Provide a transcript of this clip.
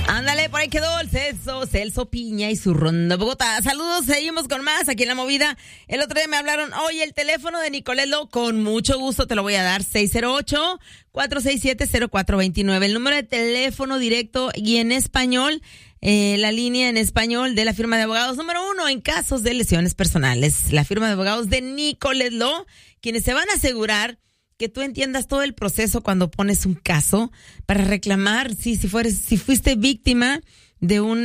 Ándale, por ahí quedó el Celso Piña y su Ronda Bogotá. Saludos, seguimos con más aquí en La Movida. El otro día me hablaron, oye, el teléfono de Nicolelo, con mucho gusto te lo voy a dar, 608-467-0429. El número de teléfono directo y en español, la línea en español de la firma de abogados número 1 en casos de lesiones personales. La firma de abogados de Nicolelo, quienes se van a asegurar que tú entiendas todo el proceso cuando pones un caso para reclamar si fuiste víctima de un